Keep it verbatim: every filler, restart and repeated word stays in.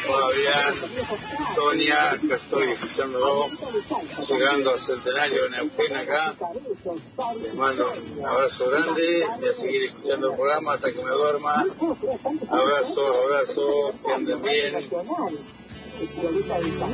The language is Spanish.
Fabián, Sonia, acá estoy escuchándolo, llegando al centenario de Neuquén acá. Les mando un abrazo grande, voy a seguir escuchando el programa hasta que me duerma. Abrazo, abrazo, que anden bien.